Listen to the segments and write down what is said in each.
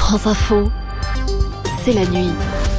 France Info, c'est la nuit.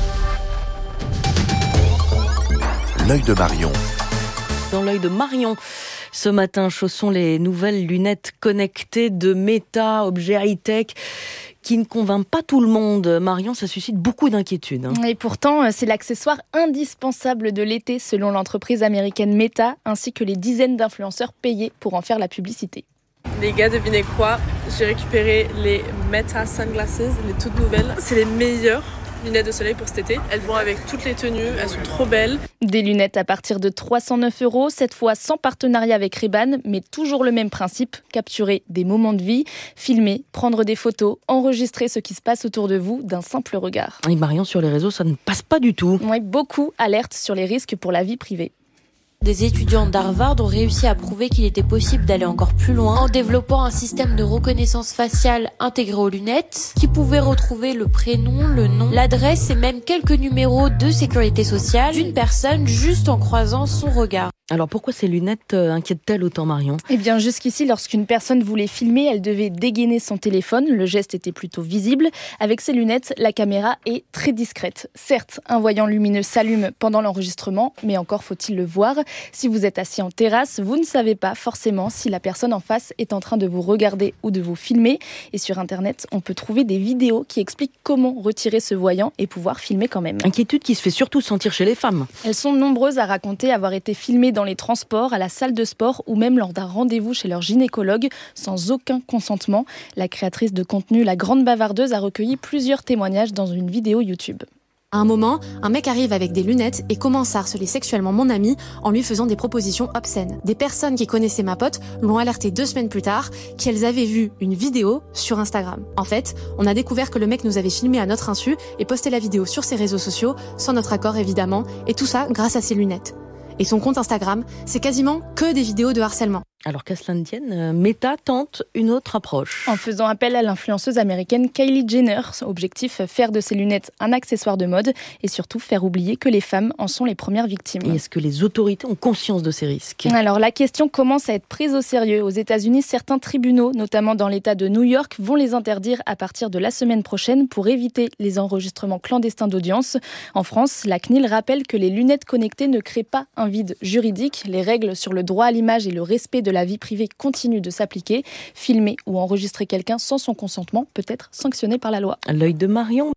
L'œil de Marion. Dans l'œil de Marion, ce matin, chaussons les nouvelles lunettes connectées de Meta, objet high-tech, qui ne convainc pas tout le monde. Marion, ça suscite beaucoup d'inquiétudes. Et pourtant, c'est l'accessoire indispensable de l'été, selon l'entreprise américaine Meta, ainsi que les dizaines d'influenceurs payés pour en faire la publicité. Les gars, devinez quoi? J'ai récupéré les Meta Sunglasses, les toutes nouvelles. C'est les meilleures lunettes de soleil pour cet été. Elles vont avec toutes les tenues, elles sont trop belles. Des lunettes à partir de 309 €, cette fois sans partenariat avec Ray-Ban, mais toujours le même principe, capturer des moments de vie, filmer, prendre des photos, enregistrer ce qui se passe autour de vous d'un simple regard. Et Marion, sur les réseaux, ça ne passe pas du tout. Oui, beaucoup alertent sur les risques pour la vie privée. Des étudiants d'Harvard ont réussi à prouver qu'il était possible d'aller encore plus loin en développant un système de reconnaissance faciale intégré aux lunettes qui pouvait retrouver le prénom, le nom, l'adresse et même quelques numéros de sécurité sociale d'une personne juste en croisant son regard. Alors pourquoi ces lunettes inquiètent-elles autant, Marion ? Eh bien jusqu'ici, lorsqu'une personne voulait filmer, elle devait dégainer son téléphone. Le geste était plutôt visible. Avec ces lunettes, la caméra est très discrète. Certes, un voyant lumineux s'allume pendant l'enregistrement, mais encore faut-il le voir. Si vous êtes assis en terrasse, vous ne savez pas forcément si la personne en face est en train de vous regarder ou de vous filmer. Et sur Internet, on peut trouver des vidéos qui expliquent comment retirer ce voyant et pouvoir filmer quand même. Inquiétude qui se fait surtout sentir chez les femmes. Elles sont nombreuses à raconter avoir été filmées dans les transports, à la salle de sport ou même lors d'un rendez-vous chez leur gynécologue sans aucun consentement. La créatrice de contenu La Grande Bavardeuse a recueilli plusieurs témoignages dans une vidéo YouTube. À un moment, un mec arrive avec des lunettes et commence à harceler sexuellement mon ami en lui faisant des propositions obscènes. Des personnes qui connaissaient ma pote l'ont alerté 2 semaines plus tard qu'elles avaient vu une vidéo sur Instagram. En fait, on a découvert que le mec nous avait filmé à notre insu et posté la vidéo sur ses réseaux sociaux, sans notre accord évidemment, et tout ça grâce à ses lunettes. Et son compte Instagram, c'est quasiment que des vidéos de harcèlement. Alors qu'à cela ne tienne, Meta tente une autre approche. En faisant appel à l'influenceuse américaine Kylie Jenner, objectif faire de ses lunettes un accessoire de mode et surtout faire oublier que les femmes en sont les premières victimes. Et est-ce que les autorités ont conscience de ces risques ? Alors la question commence à être prise au sérieux. Aux États-Unis, certains tribunaux, notamment dans l'État de New York, vont les interdire à partir de la semaine prochaine pour éviter les enregistrements clandestins d'audience. En France, la CNIL rappelle que les lunettes connectées ne créent pas un vide juridique. Les règles sur le droit à l'image et le respect de la vie privée continuent de s'appliquer. Filmer ou enregistrer quelqu'un sans son consentement peut être sanctionné par la loi. L'œil de Marion.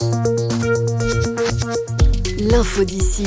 L'info d'ici.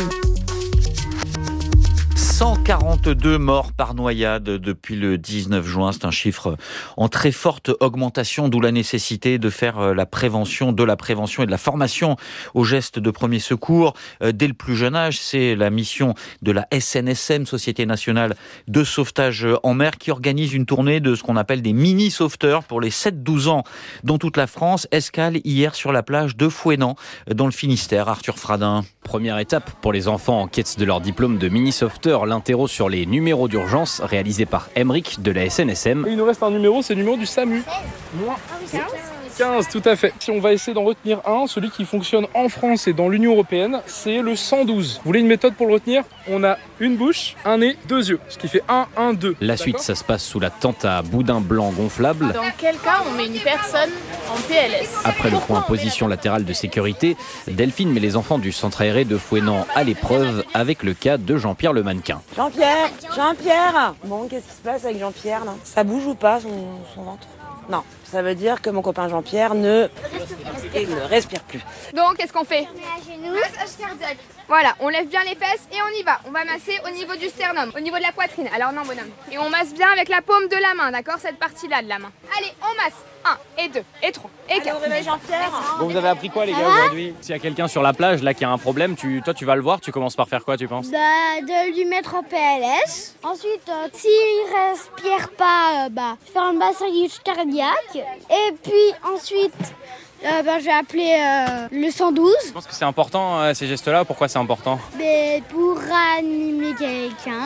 142 morts par noyade depuis le 19 juin. C'est un chiffre en très forte augmentation, d'où la nécessité de faire la prévention et de la formation aux gestes de premier secours dès le plus jeune âge. C'est la mission de la SNSM, Société Nationale de Sauvetage en Mer, qui organise une tournée de ce qu'on appelle des mini-sauveteurs pour les 7-12 ans dans toute la France. Escale hier sur la plage de Fouesnant, dans le Finistère. Arthur Fradin. Première étape pour les enfants en quête de leur diplôme de mini-sauveteur, l'interro sur les numéros d'urgence réalisé par Emeric de la SNSM. Il nous reste un numéro, c'est le numéro du SAMU. 15, tout à fait. Si on va essayer d'en retenir un, celui qui fonctionne en France et dans l'Union Européenne, c'est le 112. Vous voulez une méthode pour le retenir? On a une bouche, un nez, 2 yeux, ce qui fait 1, 1, 2. La suite, ça se passe sous la tente à boudin blanc gonflable. Dans quel cas on met une personne en PLS? Après le point position latérale de sécurité, Delphine met les enfants du centre aéré de Fouesnant à l'épreuve avec le cas de Jean-Pierre le mannequin. Jean-Pierre. Bon, qu'est-ce qui se passe avec Jean-Pierre là? Ça bouge ou pas son ventre? Non, ça veut dire que mon copain Jean-Pierre ne respire plus. Donc, qu'est-ce qu'on fait? On met à genoux. Massage cardiaque. Voilà, on lève bien les fesses et on y va. On va masser au niveau du sternum, au niveau de la poitrine. Alors non, bonhomme. Et on masse bien avec la paume de la main, d'accord? Cette partie-là de la main. Allez, on masse. 1 et 2 et 3 et 4. Allez, Jean-Pierre. Bon, vous avez appris quoi les gars aujourd'hui? S'il y a quelqu'un sur la plage là qui a un problème, toi tu vas le voir, tu commences par faire quoi tu penses? De lui mettre en PLS. Ensuite, s'il respire pas, faire un massage cardiaque. Et puis ensuite, je vais appeler le 112. Je pense que c'est important ces gestes-là. Pourquoi c'est important? Pour animer quelqu'un.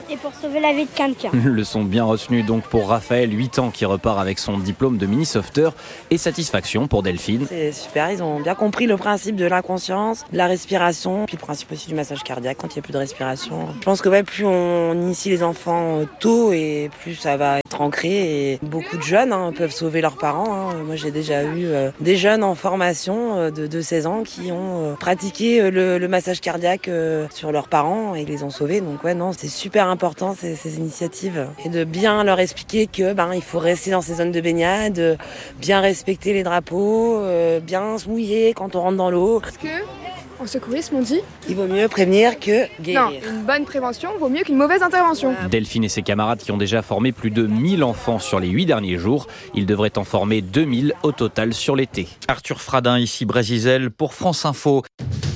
et pour sauver la vie de quelqu'un. Leçon bien retenue donc pour Raphaël, 8 ans, qui repart avec son diplôme de mini-sauveteur, et satisfaction pour Delphine. C'est super, ils ont bien compris le principe de l'inconscience, de la respiration, puis le principe aussi du massage cardiaque quand il n'y a plus de respiration. Je pense que plus on initie les enfants tôt et plus ça va être ancré, et beaucoup de jeunes peuvent sauver leurs parents. Moi j'ai déjà eu des jeunes en formation de 16 ans qui ont pratiqué le massage cardiaque sur leurs parents et les ont sauvés. Donc c'est super important ces initiatives, et de bien leur expliquer que il faut rester dans ces zones de baignade, bien respecter les drapeaux, bien se mouiller quand on rentre dans l'eau. Parce que en secourisme on dit il vaut mieux prévenir que guérir. Non, une bonne prévention vaut mieux qu'une mauvaise intervention. Delphine et ses camarades qui ont déjà formé plus de 1000 enfants sur les 8 derniers jours. Ils devraient en former 2000 au total sur l'été. Arthur Fradin, ici Brésil pour France Info.